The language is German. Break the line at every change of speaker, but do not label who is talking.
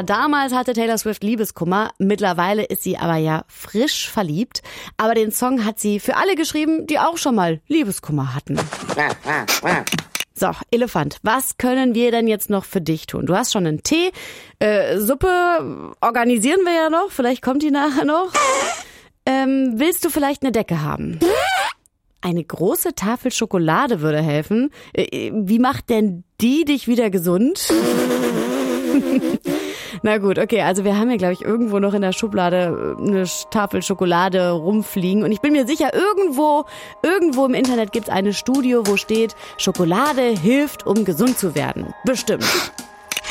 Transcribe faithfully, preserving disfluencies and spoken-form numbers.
Ja, damals hatte Taylor Swift Liebeskummer, mittlerweile ist sie aber ja frisch verliebt. Aber den Song hat sie für alle geschrieben, die auch schon mal Liebeskummer hatten. So, Elefant, was können wir denn jetzt noch für dich tun? Du hast schon einen Tee, äh, Suppe organisieren wir ja noch, vielleicht kommt die nachher noch. Ähm, willst du vielleicht eine Decke haben? Eine große Tafel Schokolade würde helfen. Äh, wie macht denn die dich wieder gesund? Na gut, okay, also wir haben ja, glaube ich, irgendwo noch in der Schublade eine Tafel Schokolade rumfliegen. Und ich bin mir sicher, irgendwo, irgendwo im Internet gibt's eine Studie, wo steht, Schokolade hilft, um gesund zu werden. Bestimmt.